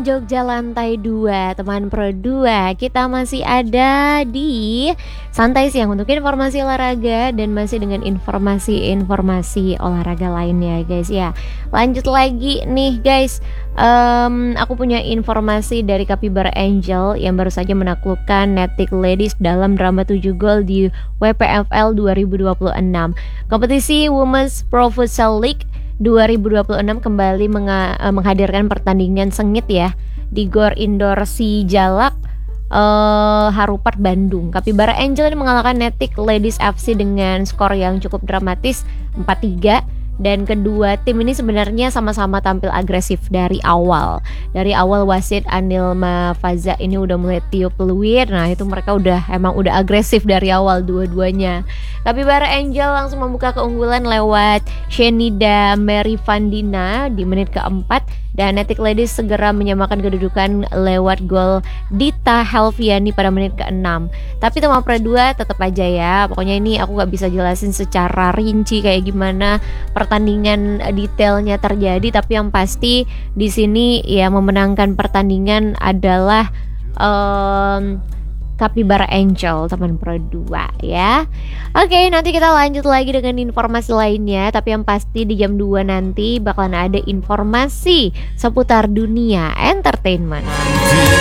Jogja lantai 2, teman Pro 2. Kita masih ada di Santai Siang untuk informasi olahraga dan masih dengan informasi-informasi olahraga lainnya guys ya. Lanjut lagi nih guys. Aku punya informasi dari Capybara Angel yang baru saja menaklukkan Natick Ladies dalam drama 7 gol di WPFL 2026. Kompetisi Women's Pro Futsal League 2026 kembali menghadirkan pertandingan sengit ya di Gor Indoor Sijalak Harupat Bandung. Capybara Angel ini mengalahkan Natick Ladies FC dengan skor yang cukup dramatis 4-3. Dan kedua tim ini sebenarnya sama-sama tampil agresif dari awal. Dari awal wasit Anilma Faza ini udah mulai tiup peluit. Nah itu mereka emang udah agresif dari awal dua-duanya. Capybara Angel langsung membuka keunggulan lewat Shenida Merivandina di menit keempat. Dan Natick Ladies segera menyamakan kedudukan lewat gol Dita Helviani pada menit ke-6. Tapi teman Pro 2 tetap aja ya. Pokoknya ini aku gak bisa jelasin secara rinci kayak gimana pertandingan detailnya terjadi, tapi yang pasti di sini ya memenangkan pertandingan adalah Capybara Angel teman Pro 2 ya. Oke, nanti kita lanjut lagi dengan informasi lainnya, tapi yang pasti di jam 2 nanti bakalan ada informasi seputar dunia entertainment.